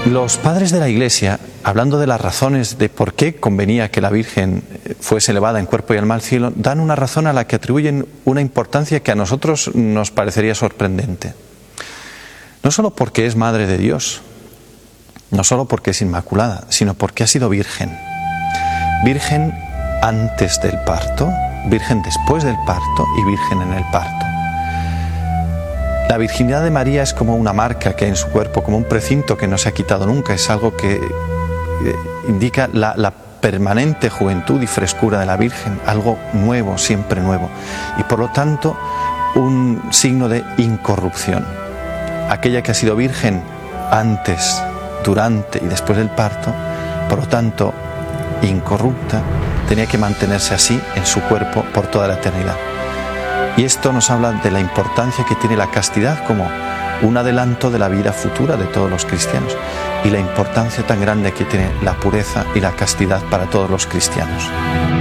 Los padres de la Iglesia, hablando de las razones de por qué convenía que la Virgen fuese elevada en cuerpo y alma al cielo, dan una razón a la que atribuyen una importancia que a nosotros nos parecería sorprendente. No solo porque es Madre de Dios, no solo porque es inmaculada, sino porque ha sido virgen. Virgen antes del parto, virgen después del parto y virgen en el parto. La virginidad de María es como una marca que hay en su cuerpo, como un precinto que no se ha quitado nunca, es algo que indica la permanente juventud y frescura de la Virgen, algo nuevo, siempre nuevo, y por lo tanto un signo de incorrupción. Aquella que ha sido virgen antes, durante y después del parto, por lo tanto incorrupta, tenía que mantenerse así en su cuerpo por toda la eternidad. Y esto nos habla de la importancia que tiene la castidad como un adelanto de la vida futura de todos los cristianos y la importancia tan grande que tiene la pureza y la castidad para todos los cristianos.